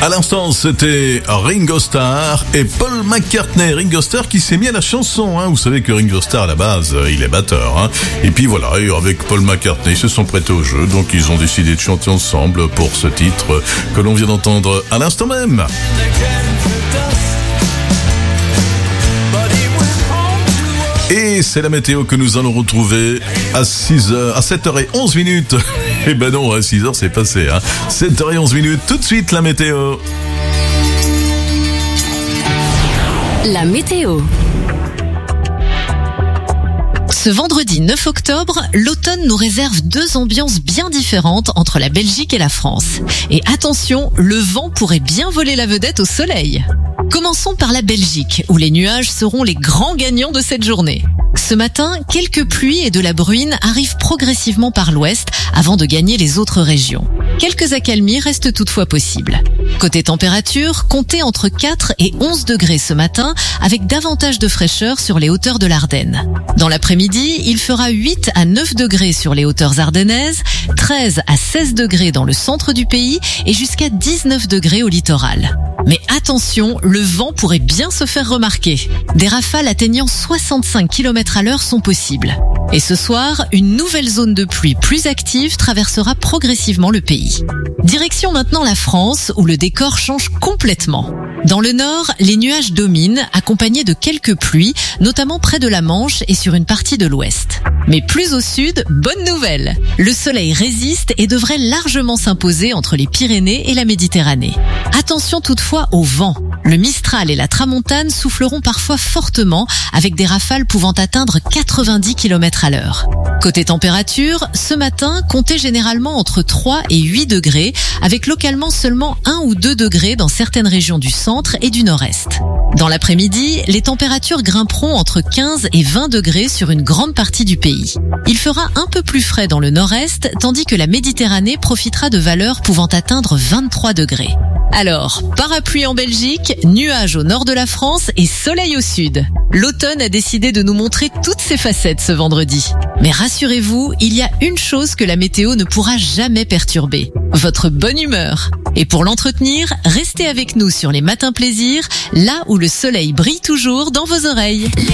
À l'instant, c'était Ringo Starr et Paul McCartney. Ringo Starr qui s'est mis à la chanson. Vous savez que Ringo Starr, à la base, il est batteur. Et puis voilà, et avec Paul McCartney, ils se sont prêtés au jeu. Donc ils ont décidé de chanter ensemble pour ce titre que l'on vient d'entendre à l'instant même. Et c'est la météo que nous allons retrouver à 7h11 minutes. Eh ben non, à 6h c'est passé. 7h11 minutes, tout de suite la météo. La météo. Ce vendredi 9 octobre, l'automne nous réserve deux ambiances bien différentes entre la Belgique et la France. Et attention, le vent pourrait bien voler la vedette au soleil. Commençons par la Belgique, où les nuages seront les grands gagnants de cette journée. Ce matin, quelques pluies et de la bruine arrivent progressivement par l'ouest avant de gagner les autres régions. Quelques accalmies restent toutefois possibles. Côté température, comptez entre 4 et 11 degrés ce matin, avec davantage de fraîcheur sur les hauteurs de l'Ardenne. Dans l'après-midi, il fera 8 à 9 degrés sur les hauteurs ardennaises, 13 à 16 degrés dans le centre du pays et jusqu'à 19 degrés au littoral. Mais attention, le vent pourrait bien se faire remarquer. Des rafales atteignant 65 km/h sont possibles. Et ce soir, une nouvelle zone de pluie plus active traversera progressivement le pays. Direction maintenant la France, où le décor change complètement. Dans le nord, les nuages dominent, accompagnés de quelques pluies, notamment près de la Manche et sur une partie de l'ouest. Mais plus au sud, bonne nouvelle! Le soleil résiste et devrait largement s'imposer entre les Pyrénées et la Méditerranée. Attention toutefois au vent. Le Mistral et la Tramontane souffleront parfois fortement, avec des rafales pouvant atteindre 90 km/h. Côté température, ce matin, comptez généralement entre 3 et 8 degrés, avec localement seulement 1 ou 2 degrés dans certaines régions du centre et du nord-est. Dans l'après-midi, les températures grimperont entre 15 et 20 degrés sur une grande partie du pays. Il fera un peu plus frais dans le nord-est, tandis que la Méditerranée profitera de valeurs pouvant atteindre 23 degrés. Alors, parapluie en Belgique, nuages au nord de la France et soleil au sud. L'automne a décidé de nous montrer toutes ses facettes ce vendredi. Mais rassurez-vous, il y a une chose que la météo ne pourra jamais perturber, votre bonne humeur. Et pour l'entretenir, restez avec nous sur les Matins Plaisir, là où le soleil brille toujours dans vos oreilles.